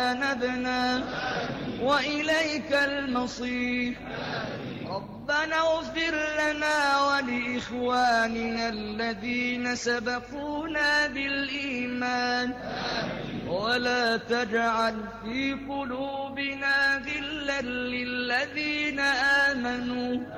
أنبنا وإليك المصير. ربنا اغفر لنا ولإخواننا الذين سبقونا بالإيمان ولا تجعل في قلوبنا غلا للذين آمنوا